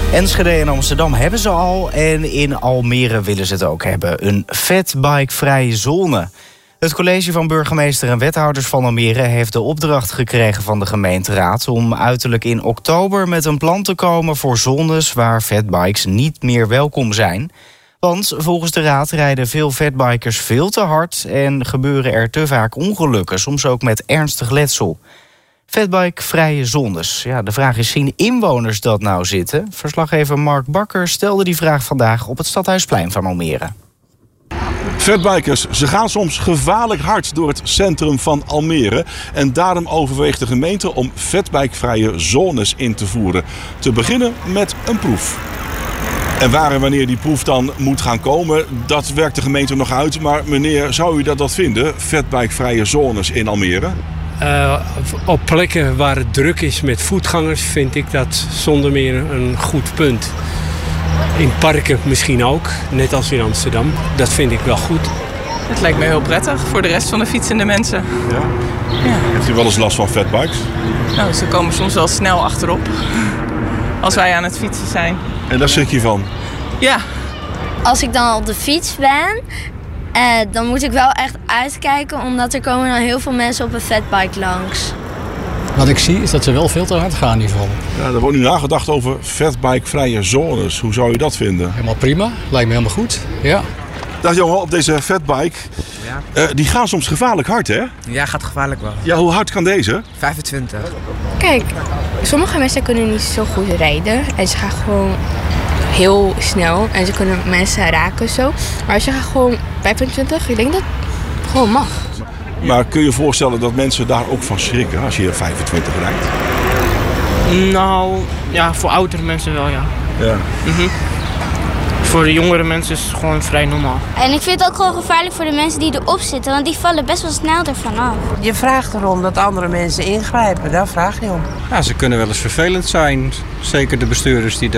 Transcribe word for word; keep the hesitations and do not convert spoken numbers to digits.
Enschede en Amsterdam hebben ze al en in Almere willen ze het ook hebben. Een fatbikevrije zone. Het college van burgemeester en wethouders van Almere heeft de opdracht gekregen van de gemeenteraad om uiterlijk in oktober met een plan te komen voor zones waar fatbikes niet meer welkom zijn. Want volgens de raad rijden veel fatbikers veel te hard en gebeuren er te vaak ongelukken, soms ook met ernstig letsel. Fatbikevrije zones. Ja, de vraag is, zien inwoners dat nou zitten? Verslaggever Mark Bakker stelde die vraag vandaag op het Stadhuisplein van Almere. Fatbikers, ze gaan soms gevaarlijk hard door het centrum van Almere. En daarom overweegt de gemeente om fatbikevrije zones in te voeren. Te beginnen met een proef. En waar en wanneer die proef dan moet gaan komen, dat werkt de gemeente nog uit. Maar meneer, zou u dat, dat vinden? Fatbikevrije zones in Almere? Uh, op plekken waar het druk is met voetgangers vind ik dat zonder meer een goed punt. In parken misschien ook, net als in Amsterdam. Dat vind ik wel goed. Het lijkt me heel prettig voor de rest van de fietsende mensen. Ja? Ja. Heeft u wel eens last van fatbikes? Nou, ze komen soms wel snel achterop als wij aan het fietsen zijn. En daar schrik je van? Ja. Als ik dan op de fiets ben, eh, dan moet ik wel echt uitkijken, omdat er komen dan heel veel mensen op een fatbike langs. Wat ik zie is dat ze wel veel te hard gaan in ieder geval. Ja, er wordt nu nagedacht over fatbikevrije zones. Hoe zou je dat vinden? Helemaal prima, lijkt me helemaal goed. Ja. Dag jongen, op deze fatbike. Ja. Uh, die gaan soms gevaarlijk hard, hè? Ja, gaat gevaarlijk wel. Ja, hoe hard kan deze? vijfentwintig. Kijk, sommige mensen kunnen niet zo goed rijden. En ze gaan gewoon heel snel. En ze kunnen mensen raken zo. Maar als je gaat gewoon vijfentwintig, ik denk dat het gewoon mag. Maar kun je je voorstellen dat mensen daar ook van schrikken als je vijfentwintig rijdt? Nou, ja, voor oudere mensen wel, ja. Ja. Mm-hmm. Voor de jongere mensen is het gewoon vrij normaal. En ik vind het ook gewoon gevaarlijk voor de mensen die erop zitten, want die vallen best wel snel ervan af. Je vraagt erom dat andere mensen ingrijpen, daar vraag je om. Ja, ze kunnen wel eens vervelend zijn. Zeker de bestuurders die